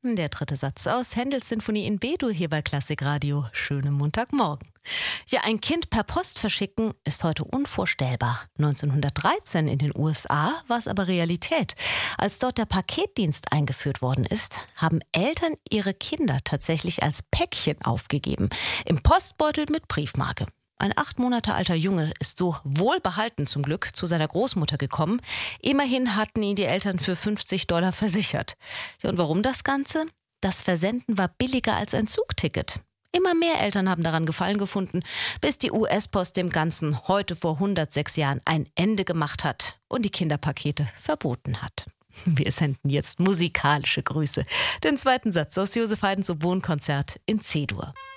Der dritte Satz aus Händels Sinfonie in B-Dur hier bei Klassikradio. Schönen Montagmorgen. Ja, ein Kind per Post verschicken ist heute unvorstellbar. 1913 in den USA war es aber Realität. Als dort der Paketdienst eingeführt worden ist, haben Eltern ihre Kinder tatsächlich als Päckchen aufgegeben. Im Postbeutel mit Briefmarke. Ein 8 Monate alter Junge ist so wohlbehalten zum Glück zu seiner Großmutter gekommen. Immerhin hatten ihn die Eltern für $50 versichert. Ja, und warum das Ganze? Das Versenden war billiger als ein Zugticket. Immer mehr Eltern haben daran Gefallen gefunden, bis die US-Post dem Ganzen heute vor 106 Jahren ein Ende gemacht hat und die Kinderpakete verboten hat. Wir senden jetzt musikalische Grüße. Den zweiten Satz aus Joseph Haydns Oboen-Konzert in C-Dur.